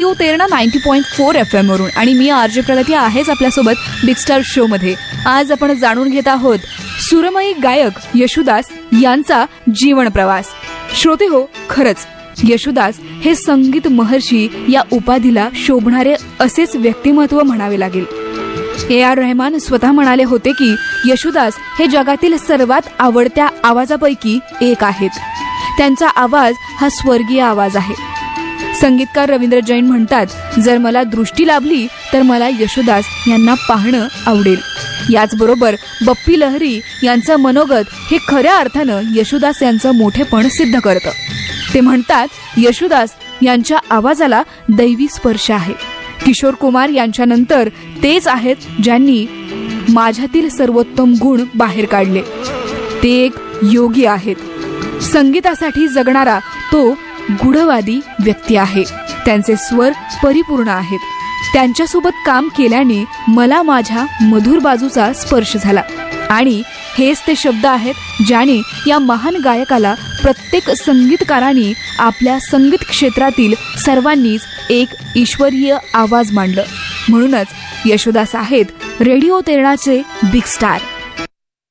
Radio Terna 90.4 FM वरून आणि मी RJ प्रगती आहेच आपल्यासोबत बिग स्टार शो मध्ये. आज आपण जाणून घेत आहोत सुरमयी गायक येशुदास यांचा जीवन प्रवास. श्रोते हो, खरंच येशुदास हे संगीत महर्षी या उपाधीला शोभणारे असेच व्यक्तिमत्व म्हणावे लागेल. AR रहमान स्वतः म्हणाले होते की येशुदास हे जगातील सर्वात आवडत्या आवाजापैकी एक आहेत. त्यांचा आवाज हा स्वर्गीय आवाज आहे. संगीतकार रवींद्र जैन म्हणतात, जर मला दृष्टी लाभली तर मला येशुदास यांना पाहणं आवडेल. याचबरोबर बप्पी लहरी यांचं मनोगत हे खऱ्या अर्थानं येशुदास यांचं मोठेपण सिद्ध करतं. ते म्हणतात, येशुदास यांच्या आवाजाला दैवी स्पर्श आहे. किशोर कुमार यांच्यानंतर तेच आहेत ज्यांनी माझ्यातील सर्वोत्तम गुण बाहेर काढले. ते एक योगी आहेत. संगीतासाठी जगणारा तो गूढवादी व्यक्ती आहे. त्यांचे स्वर परिपूर्ण आहेत. त्यांच्यासोबत काम केल्याने मला माझ्या मधुर बाजूचा स्पर्श झाला आणि हेच ते शब्द आहेत ज्याने या महान गायकाला प्रत्येक संगीतकारांनी आपल्या संगीत क्षेत्रातील सर्वांनीच एक ईश्वरीय आवाज मानलं. म्हणूनच येशुदास आहेत रेडिओ तेरणाचे बिग स्टार.